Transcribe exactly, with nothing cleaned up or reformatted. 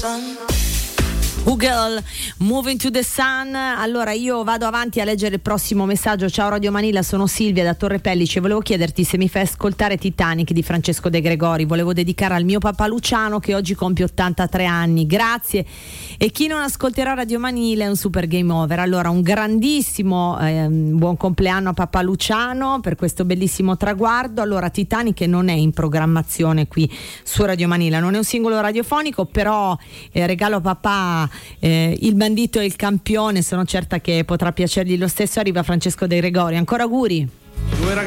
Google, Moving to the Sun. Allora io vado avanti a leggere il prossimo messaggio. Ciao Radio Manila, sono Silvia da Torre Pellice. Volevo chiederti se mi fai ascoltare Titanic di Francesco De Gregori. Volevo dedicare al mio papà Luciano che oggi compie ottantatré anni. Grazie. E chi non ascolterà Radio Manila è un super game over. Allora un grandissimo eh, buon compleanno a papà Luciano per questo bellissimo traguardo. Allora Titanic non è in programmazione qui su Radio Manila, non è un singolo radiofonico, però eh, regalo a papà Eh, Il bandito e il campione, sono certa che potrà piacergli lo stesso. Arriva Francesco De Gregori, ancora auguri.